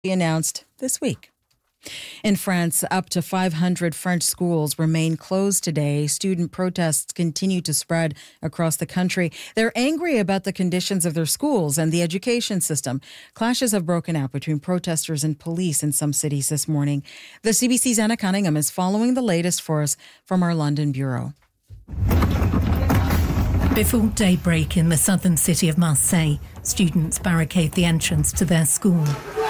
announced this week. In France, up to 500 French schools remain closed today. Student protests continue to spread across the country. They're angry about the conditions of their schools and the education system. Clashes have broken out between protesters and police in some cities this morning. The CBC's Anna Cunningham is following the latest for us from our London bureau. Before daybreak in the southern city of Marseille, students barricade the entrance to their school.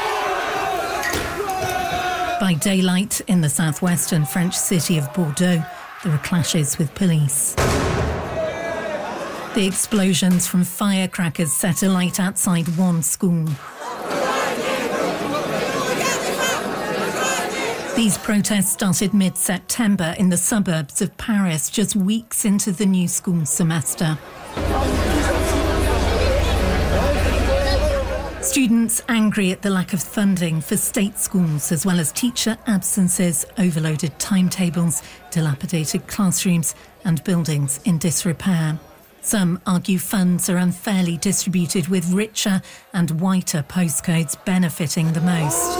By daylight, in the southwestern French city of Bordeaux, there are clashes with police. The explosions from firecrackers set alight outside one school. These protests started mid-September in the suburbs of Paris, just weeks into the new school semester. Students angry at the lack of funding for state schools, as well as teacher absences, overloaded timetables, dilapidated classrooms and buildings in disrepair. Some argue funds are unfairly distributed, with richer and whiter postcodes benefiting the most.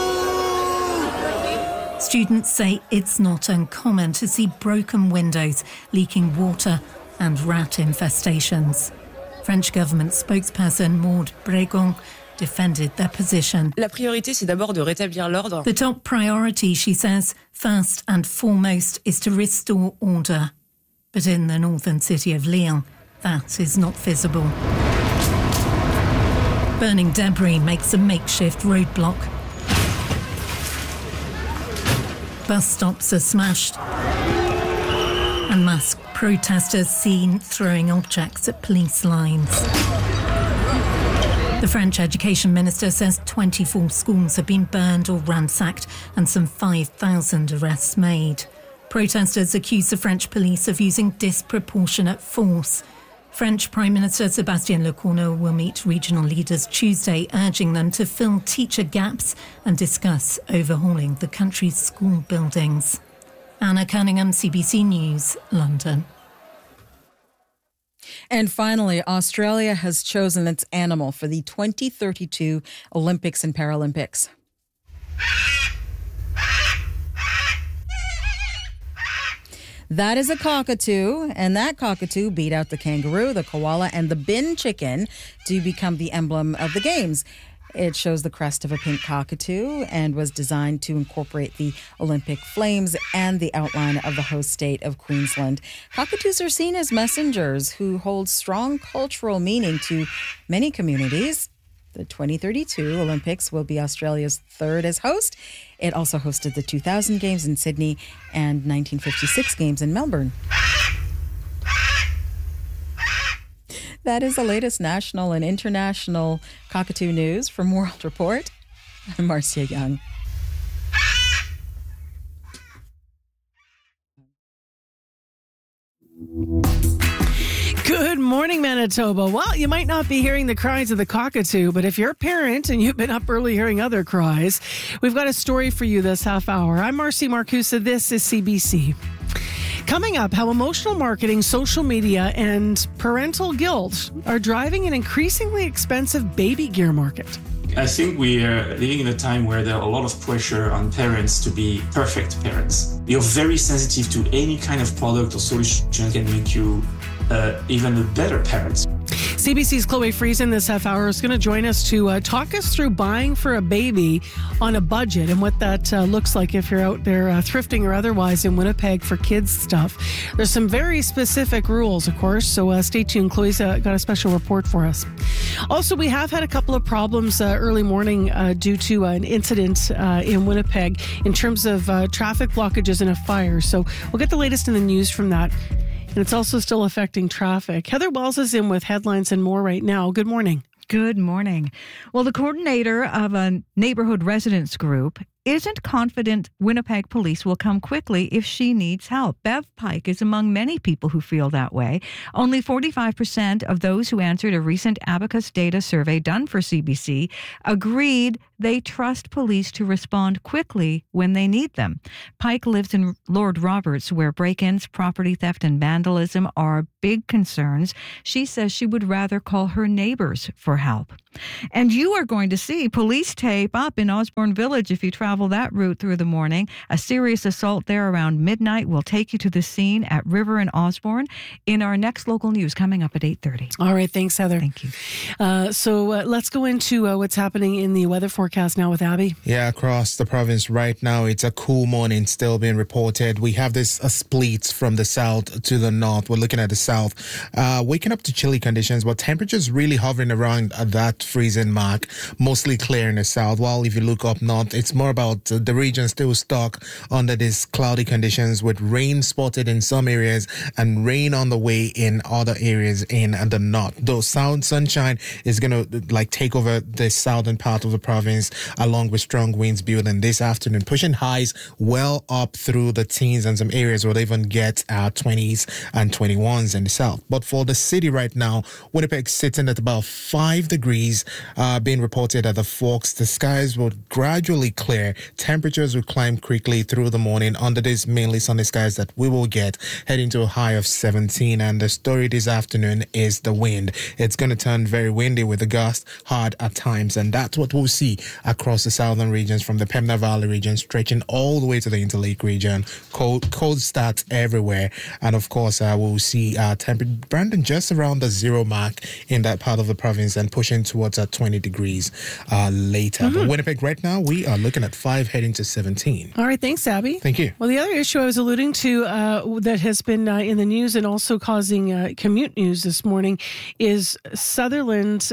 Students say it's not uncommon to see broken windows, leaking water and rat infestations. French government spokesperson Maud Bregon defended their position. La priorité, c'est d'abord de rétablir l'ordre. The top priority, she says, first and foremost, is to restore order. But in the northern city of Lyon, that is not visible. Burning debris makes a makeshift roadblock. Bus stops are smashed. And masked protesters seen throwing objects at police lines. The French education minister says 24 schools have been burned or ransacked and some 5,000 arrests made. Protesters accuse the French police of using disproportionate force. French Prime Minister Sébastien Lecornu will meet regional leaders Tuesday, urging them to fill teacher gaps and discuss overhauling the country's school buildings. Anna Cunningham, CBC News, London. And finally, Australia has chosen its animal for the 2032 Olympics and Paralympics. That is a cockatoo, and that cockatoo beat out the kangaroo, the koala, and the bin chicken to become the emblem of the games. It shows the crest of a pink cockatoo and was designed to incorporate the Olympic flames and the outline of the host state of Queensland. Cockatoos are seen as messengers who hold strong cultural meaning to many communities. The 2032 Olympics will be Australia's third as host. It also hosted the 2000 Games in Sydney and 1956 Games in Melbourne. That is the latest national and international cockatoo news from World Report. I'm Marcia Young. Good morning, Manitoba. Well, you might not be hearing the cries of the cockatoo, but if you're a parent and you've been up early hearing other cries, we've got a story for you this half hour. I'm Marcy Marcusa. This is CBC. Coming up, how emotional marketing, social media, and parental guilt are driving an increasingly expensive baby gear market. I think we are living in a time where there are a lot of pressure on parents to be perfect parents. You're very sensitive to any kind of product or solution can make you even a better parent. CBC's Chloe Friesen this half hour is going to join us to talk us through buying for a baby on a budget and what that looks like if you're out there thrifting or otherwise in Winnipeg for kids stuff. There's some very specific rules, of course, so stay tuned. Chloe's got a special report for us. Also, we have had a couple of problems early morning due to an incident in Winnipeg in terms of traffic blockages and a fire. So we'll get the latest in the news from that. And it's also still affecting traffic. Heather Wells is in with headlines and more right now. Good morning. Good morning. Well, the coordinator of a neighborhood residents group isn't confident Winnipeg police will come quickly if she needs help. Bev Pike is among many people who feel that way. Only 45% of those who answered a recent Abacus data survey done for CBC agreed they trust police to respond quickly when they need them. Pike lives in Lord Roberts, where break-ins, property theft, and vandalism are big concerns. She says she would rather call her neighbors for help. And you are going to see police tape up in Osborne Village if you travel that route through the morning. A serious assault there around midnight will take you to the scene at River and Osborne in our next local news coming up at 8:30. All right. Thanks, Heather. Thank you. So let's go into what's happening in the weather forecast now with Abby. Yeah, across the province right now, it's a cool morning still being reported. We have this splits from the south to the north. We're looking at the south. Waking up to chilly conditions, but temperatures really hovering around that freezing mark, mostly clear in the south. While if you look up north, it's more about the region still stuck under these cloudy conditions with rain spotted in some areas and rain on the way in other areas in the north. Though sunshine is going to take over the southern part of the province along with strong winds building this afternoon, pushing highs well up through the teens, and some areas will even get 20s and 21s in the south. But for the city right now, Winnipeg sitting at about 5 degrees, being reported at the Forks. The skies will gradually clear. Temperatures will climb quickly through the morning under these mainly sunny skies that we will get, heading to a high of 17. And the story this afternoon is the wind. It's going to turn very windy with the gusts hard at times, and that's what we'll see across the southern regions from the Pembina Valley region stretching all the way to the Interlake region. Cold starts everywhere, and of course we'll see Brandon just around the zero mark in that part of the province and pushing towards 20 degrees later. But Winnipeg right now, we are looking at 5 heading to 17. All right. Thanks, Abby. Thank you. Well, the other issue I was alluding to that has been in the news and also causing commute news this morning is Sutherland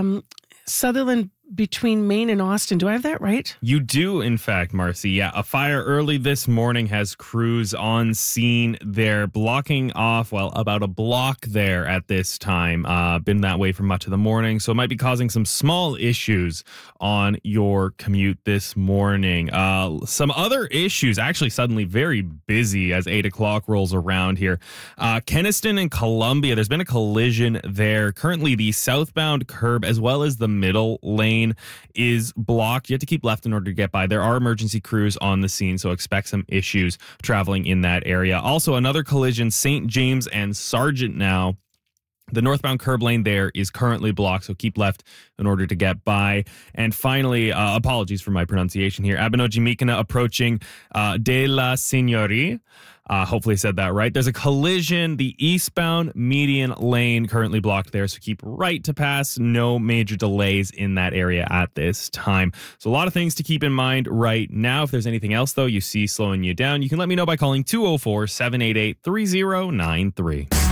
between Maine and Austin. Do I have that right? You do, in fact, Marcy. Yeah, a fire early this morning has crews on scene. They're blocking off, about a block there at this time. Been that way for much of the morning, so it might be causing some small issues on your commute this morning. Some other issues, actually suddenly very busy as 8 o'clock rolls around here. Kenaston and Columbia, there's been a collision there. Currently, the southbound curb as well as the middle lane is blocked. You have to keep left in order to get by. There are emergency crews on the scene, so expect some issues traveling in that area. Also, another collision, St. James and Sargent now. The northbound curb lane there is currently blocked, so keep left in order to get by. And finally, apologies for my pronunciation here, Abenoji-Mikena approaching De La Signorie. Hopefully I said that right. There's a collision. The eastbound median lane currently blocked there, so keep right to pass. No major delays in that area at this time. So a lot of things to keep in mind right now. If there's anything else, though, you see slowing you down, you can let me know by calling 204-788-3093.